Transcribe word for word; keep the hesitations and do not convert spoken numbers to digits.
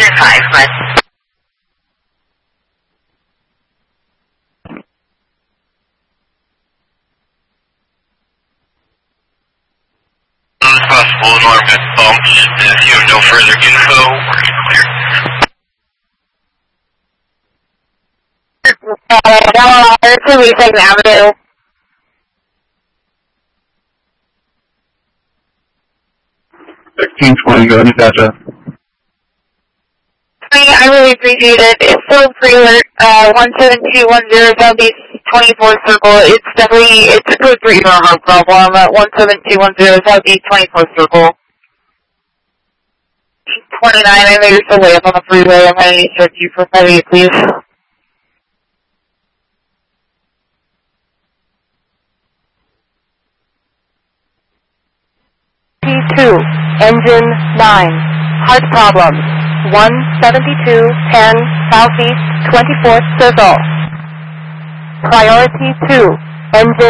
five, but... As possible, alarm got bumped. If you have no further info, we're clear. Uh, it's a Second Avenue. sixteen twenty, go ahead and catch up. I really appreciate it. It's still pre-alert, uh, one seven two one zero Southeast twenty-fourth Circle. It's definitely, it's a code three number problem at one seven two one zero Southeast twenty-fourth Circle. twenty-nine, I know you're still way up on the freeway. I'm going to need to search you for five eight, please. P two, engine nine, heart problem, one seventy-two ten Southeast twenty-fourth Circle. Priority two, engine